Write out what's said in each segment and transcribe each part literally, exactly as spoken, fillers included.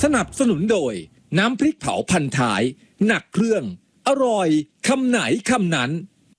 สนับสนุนโดยน้ำพริกเผาพันท้ายหนักเครื่องอร่อยคำไหนคำนั้น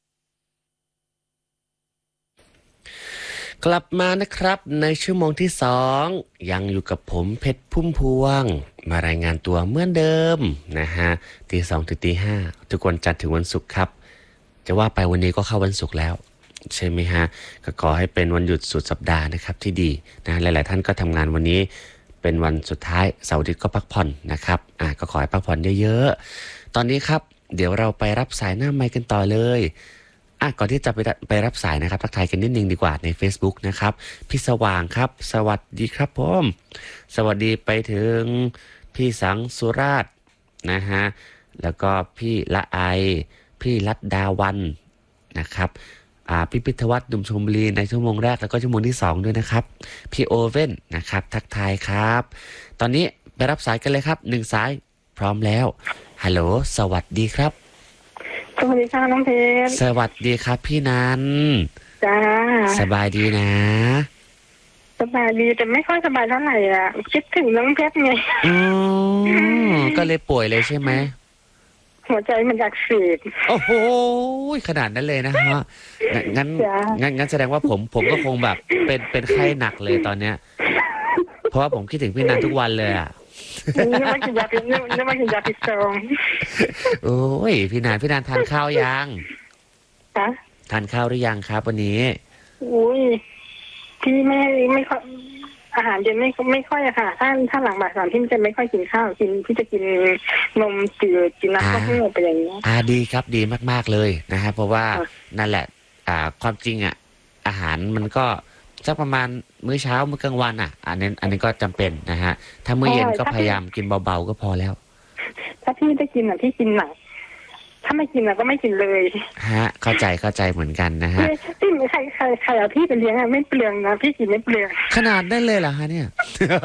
กลับมานะครับในชั่วโมงที่สองยังอยู่กับผมเพชรพุ่มพวงมารายงานตัวเหมือนเดิมนะฮะตีสองถึงตีห้าทุกวันจันทร์ถึงวันศุกร์ครับจะว่าไปวันนี้ก็เข้าวันศุกร์แล้วใช่ไหมฮะก็ขอให้เป็นวันหยุดสุดสัปดาห์นะครับที่ดีนะหลายๆท่านก็ทำงานวันนี้เป็นวันสุดท้ายเสาร์อาทิตย์ก็พักผ่อนนะครับอ่ะก็ขอให้พักผ่อนเยอะๆตอนนี้ครับเดี๋ยวเราไปรับสายหน้าไมค์กันต่อเลยอ่ะก่อนที่จะไปไปรับสายนะครับทักทายกันนิดนึงดีกว่าใน Facebook นะครับพี่สว่างครับสวัสดีครับผมสวัสดีไปถึงพี่สังสุราษฎร์นะฮะแล้วก็พี่ละไอพี่รัตดาวันนะครับอ่าพี่พิทวัฒน์ดุมชมบุรีในชั่วโมงแรกแล้วก็ชั่วโมงที่สองด้วยนะครับพี่โอเว่นนะครับทักทายครับตอนนี้ไปรับสายกันเลยครับหนึ่งสายพร้อมแล้วฮัลโหลสวัสดีครับสวัสดีค่ะน้องเพชรสวัสดีครับพี่นันจ้าสบายดีนะสบายดีแต่ไม่ค่อยสบายเท่าไหร่อ่ะคิดถึงน้องเพชรไงอืมก็เลยป่วยเลยใช่ไหมหัวใจมันอักเสบโอ้โหขนาดนั้นเลยนะฮะงั้นงั้นงั้นแสดงว่าผมผมก็คงแบบเป็นเป็นไข้หนักเลยตอนเนี้ยเพราะว่าผมคิดถึงพี่นันทุกวันเลยอ่ะนึกว่ากินยาพิษนึกว่ากินยาพิษซองโอ้ยพี่นันพี่นันทานข้าวยังฮะทานข้าวหรือยังครับวันนี้อุ้ยพี่ไม่ไม่ค่อยอาหารเย็นไม่ไม่ค่อยอะค่ะถ้าถ้าหลังบ่ายสามพี่จะไม่ค่อยกินข้าวกินพี่จะกินนมจืดกินน้ำเต้าหู้ไปอย่างนี้อ่าดีครับดีมากๆเลยนะฮะเพราะว่านั่นแหละอ่าความจริงอ่ะอาหารมันก็สักประมาณมื้อเช้ามื้อกลางวันอ่ะอันนี้อันนี้ก็จำเป็นนะฮะถ้ามื้อเย็นก็พยายามกินเบาๆก็พอแล้วถ้าพี่ได้กินอ่ะพี่กินหนักถ้าไม่กินอ่ะก็ไม่กินเลยฮะเข้าใจเข้าใจเหมือนกันนะฮะพี่ไม่ใครใครใครเอาพี่ไปเลี้ยงอ่ะไม่เปลืองนะพี่กินไม่เปลืองขนาดได้เลยเหรอฮะเนี่ย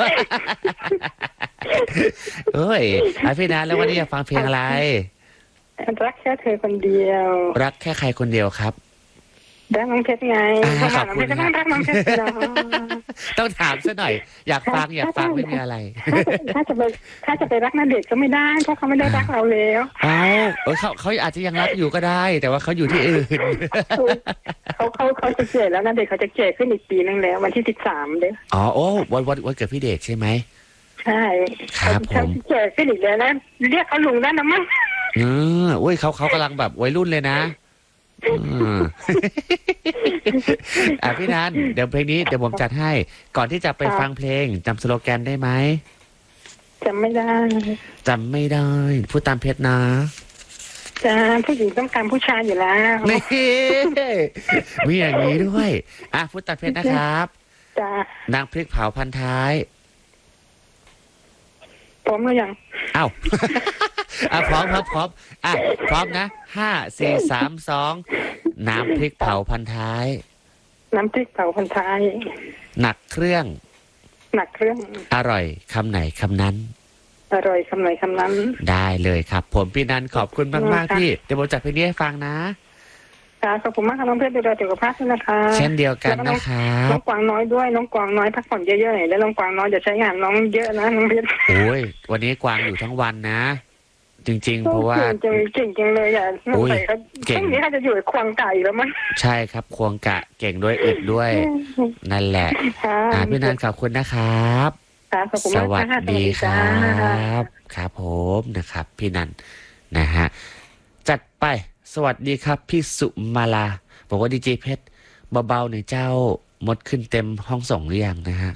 เอ้ยพี่นันแล้ววันนี้อยากฟังเพลงอะไรรักแค่เธอคนเดียวรักแค่ใครคนเดียวครับรักน้องเพชรไงขอบคุณนะต้องถามซะหน่อยอยากฟังอยากฟังไม่มีอะไรถ้าจะไปถ้าจะไปรักณเดชน์ก็ไม่ได้เพราะเขาไม่ได้รักเราแล้วอ้าวเขาเขาอาจจะยังรักอยู่ก็ได้แต่ว่าเขาอยู่ที่อื่นเขาเขาเขาจะเก่แล้วณเดชน์เขาจะเก่ขึ้นอีกปีนึงแล้ววันที่สิบสามเด้ออ๋อโอ้วันวันวันเกิดพี่เดชใช่ไหมใช่ครับผมเก่ขึ้นอีกแล้วนะเรียกเขาลุงได้นะมั้งเออโอ้ยเขาเขากำลังแบบวัยรุ่นเลยนะอ่ะพี่นันเดี๋ยวเพลงนี้เดี๋ยวผมจัดให้ก่อนที่จะไปฟังเพลงจำสโลแกนได้ไหมจำไม่ได้จำไม่ได้พูดตามเพชรนะจ้าผู้หญิงต้องการผู้ชายอยู่แล้วนี่มีอย่างนี้ด้วยอ่ะพูดตามเพชรนะครับจ้านางพริกเผาพันท้ายพร้อมหรือยังอ้าวอ่ะพร้อมครับพร้อมอ่ะพร้อมนะห้าสี่สามสองน้ำพริกเผาพันท้ายน้ำพริกเผาพันท้ายหนักเครื่องหนักเครื่องอร่อยคำไหนคำนั้นอร่อยคำไหนคำนั้นได้เลยครับผมพี่นันขอบคุณมากๆพี่เดี๋ยวผมจัดเพลงนี้ให้ฟังนะค่ะขอบคุณมากค่ะน้องเพชรดูแลสุขภาพด้วยนะคะเช่นเดียวกันนะครับน้องกวางน้อยด้วยน้องกวางน้อยพักผ่อนเยอะๆหน่อยแล้วน้องกวางน้อยจะใช้งานน้องเยอะนะน้องเพชรโอ้ยวันนี้กวางอยู่ทั้งวันนะจริงๆเพราะว่าเก่งเก่งเก่งเลยอ่ะโอ้ยเก่งนี้เขาจะอยู่ควงไก่แล้วมั้งใช่ครับควงกะเก่งด้วยอึดด้วยนั่นแหละอ่าพี่นันขอบคุณนะครับสวัสดีครับครับผมนะครับพี่นันนะฮะจัดไปสวัสดีครับพี่สุมาลาบอกว่าดีเจเพชรเบาๆหน่อยเจ้าหมดขึ้นเต็มห้องส่งหรือยังนะฮะ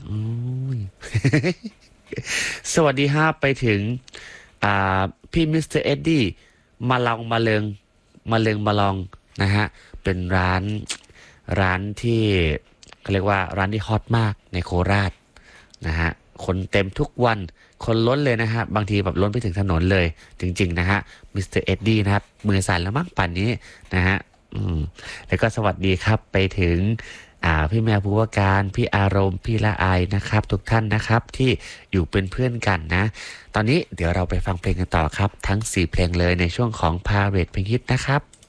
สวัสดีฮะไปถึงอ่าพี่มิสเตอร์เอ็ดดี้มาลองมาเลิงมาเลิงมาลองนะฮะเป็นร้านร้านที่เขาเรียกว่าร้านที่ฮอตมากในโคราชนะฮะคนเต็มทุกวันคนล้นเลยนะฮะบางทีแบบล้นไปถึงถนนเลยจริงๆนะฮะมิสเตอร์เอ็ดดี้นะครับมือสั่นแล้วมั้งป่านนี้นะฮะอืมแล้วก็สวัสดีครับไปถึงอ่าพี่แมวภูวการพี่อารมณ์พี่ละอายนะครับทุกท่านนะครับที่อยู่เป็นเพื่อนกันนะตอนนี้เดี๋ยวเราไปฟังเพลงกันต่อครับทั้งสี่เพลงเลยในช่วงของพาเรทเพลงฮิตนะครับ